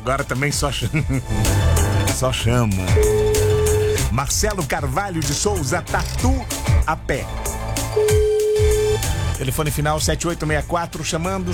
Agora também só chama. Só chama. Marcelo Carvalho de Souza, Tatu a pé. Telefone final 7864, chamando.